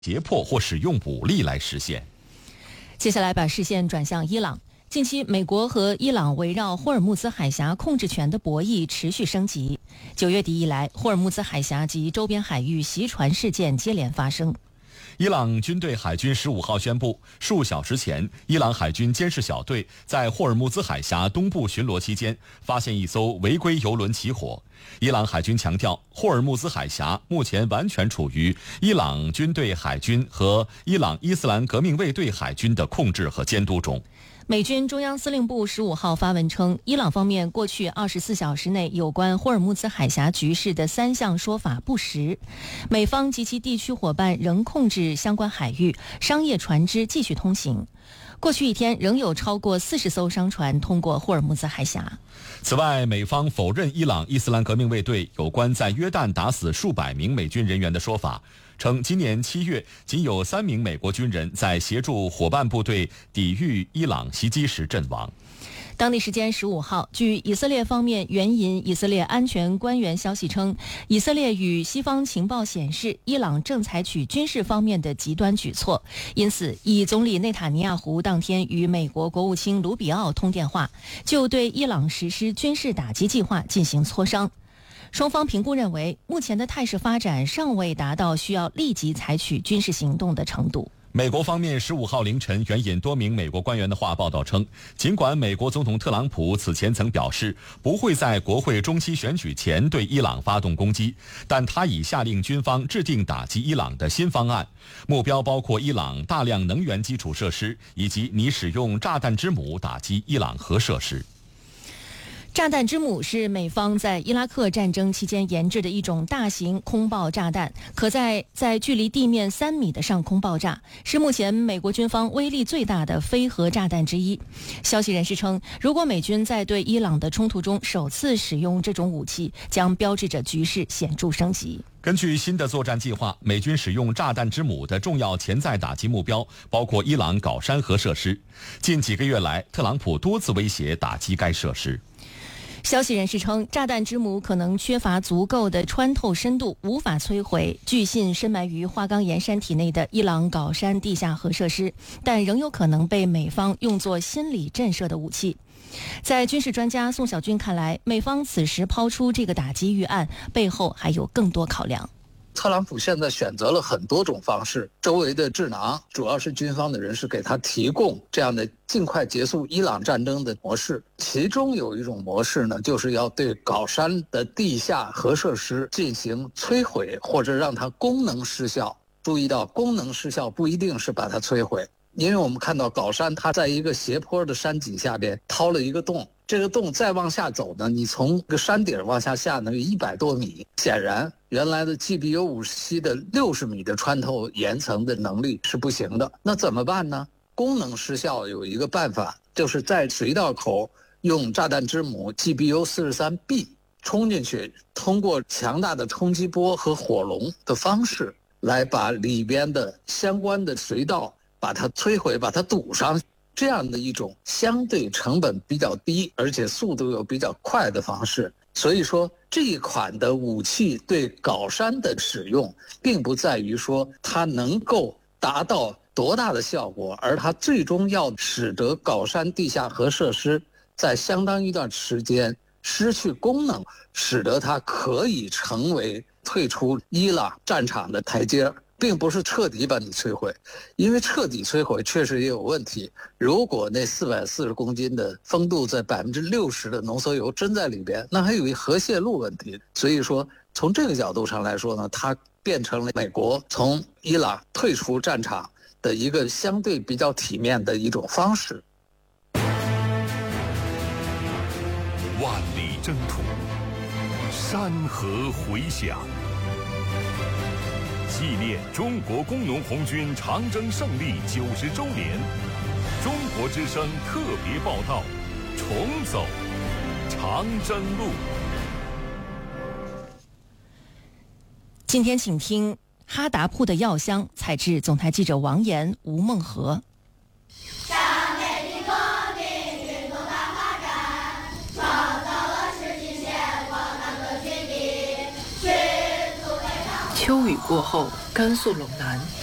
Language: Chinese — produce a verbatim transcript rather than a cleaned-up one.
胁迫或使用武力来实现。 接下来把视线转向伊朗。近期，美国和伊朗围绕霍尔木兹海峡控制权的博弈持续升级。九月底以来，霍尔木兹海峡及周边海域袭船事件接连发生。 伊朗军队海军十五号宣布，数小时前，伊朗海军监视小队在霍尔木兹海峡东部巡逻期间，发现一艘违规油轮起火。伊朗海军强调，霍尔木兹海峡目前完全处于伊朗军队海军和伊朗伊斯兰革命卫队海军的控制和监督中。 美军中央司令部十五号发文称，伊朗方面过去二十四小时内有关霍尔木兹海峡局势的三项说法不实，美方及其地区伙伴仍控制相关海域，商业船只继续通行。过去一天，仍有超过四十艘商船通过霍尔木兹海峡。 此外，美方否认伊朗伊斯兰革命卫队有关在约旦打死数百名美军人员的说法，称今年七月仅有三名美国军人在协助伙伴部队抵御伊朗袭击时阵亡。 当地时间十五号，据以色列方面援引以色列安全官员消息称，以色列与西方情报显示，伊朗正采取军事方面的极端举措，因此以总理内塔尼亚胡当天与美国国务卿卢比奥通电话，就对伊朗实施军事打击计划进行磋商。双方评估认为，目前的态势发展尚未达到需要立即采取军事行动的程度。 美国方面十五号凌晨援引多名美国官员的话报道称，尽管美国总统特朗普此前曾表示不会在国会中期选举前对伊朗发动攻击，但他已下令军方制定打击伊朗的新方案，目标包括伊朗大量能源基础设施，以及拟使用炸弹之母打击伊朗核设施。 炸弹之母是美方在伊拉克战争期间研制的一种大型空爆炸弹，可在在距离地面三米的上空爆炸，是目前美国军方威力最大的非核炸弹之一。消息人士称，如果美军在对伊朗的冲突中首次使用这种武器，将标志着局势显著升级。 根据新的作战计划，美军使用炸弹之母的重要潜在打击目标包括伊朗皋山核设施。近几个月来，特朗普多次威胁打击该设施。 消息人士称，炸弹之母可能缺乏足够的穿透深度，无法摧毁据信深埋于花岗岩山体内的伊朗皋山地下核设施，但仍有可能被美方用作心理震慑的武器。在军事专家宋小军看来，美方此时抛出这个打击预案，背后还有更多考量。 特朗普现在选择了很多种方式，周围的智囊，主要是军方的人士给他提供这样的尽快结束伊朗战争的模式。其中有一种模式呢，就是要对皋山的地下核设施进行摧毁，或者让它功能失效。注意到，功能失效不一定是把它摧毁，因为我们看到皋山它在一个斜坡的山脊下边掏了一个洞，这个洞再往下走呢，你从这个山顶往下下呢有一百多米，显然原来的 G B U 五十七的六十米的穿透岩层的能力是不行的。那怎么办呢？功能失效有一个办法，就是在隧道口用炸弹之母 G B U 四十三 B 冲进去，通过强大的冲击波和火龙的方式来把里边的相关的隧道把它摧毁，把它堵上，这样的一种相对成本比较低而且速度又比较快的方式。所以说，这一款的武器对皋山的使用并不在于说它能够达到多大的效果，而它最终要使得皋山地下核设施在相当一段时间失去功能，使得它可以成为退出伊朗战场的台阶，并不是彻底把你摧毁，因为彻底摧毁确实也有问题。如果那四百四十公斤的风度在百分之六十的浓缩铀真在里边，那还有一核泄漏问题。所以说，从这个角度上来说呢，它变成了美国从伊朗退出战场的一个相对比较体面的一种方式。 万里征途，山河回响。纪念中国工农红军长征胜利九十周年，中国之声特别报道：重走长征路。 今天请听哈达铺的药香，采自总台记者王岩、吴梦和。 秋雨过后，甘肃陇南